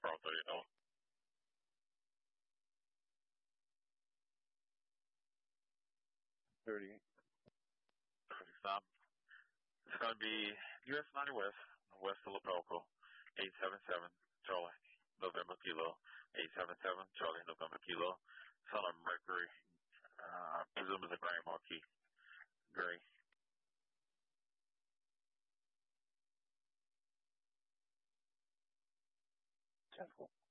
pronto, de novo. 30. 30 stop. It's going to be US 90 West, west of Lapalco, 877 Charlie, November Kilo, 877 Charlie, November Kilo. It's on a Mercury, I presume it's a Grand Marquis, gray. Careful.